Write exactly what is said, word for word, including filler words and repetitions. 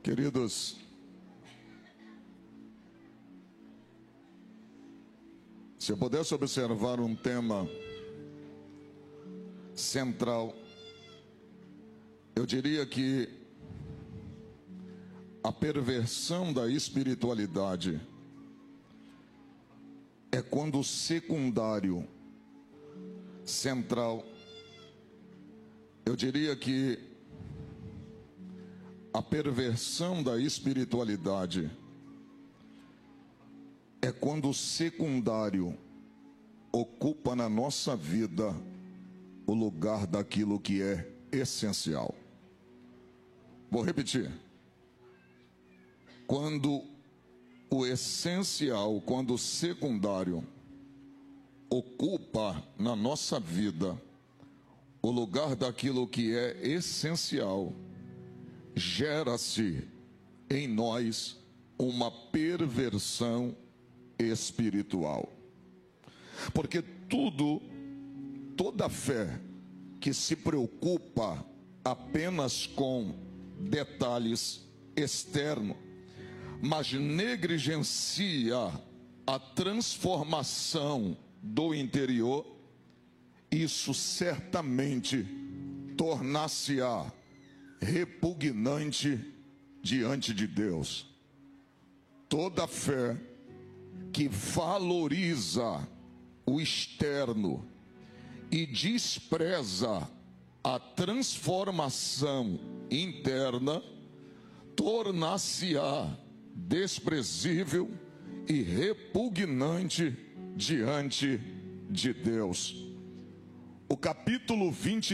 Queridos, se eu pudesse observar um tema central, eu diria que a perversão da espiritualidade é quando o secundário central, eu diria que a perversão da espiritualidade é quando o secundário ocupa na nossa vida o lugar daquilo que é essencial. Vou repetir. Quando o essencial, quando o secundário ocupa na nossa vida o lugar daquilo que é essencial, gera-se em nós uma perversão espiritual. Porque tudo, toda fé que se preocupa apenas com detalhes externos, mas negligencia a transformação do interior, isso certamente tornar-se-á repugnante diante de Deus. Toda fé que valoriza o externo e despreza a transformação interna, tornar-se-á desprezível e repugnante diante de Deus. O capítulo vinte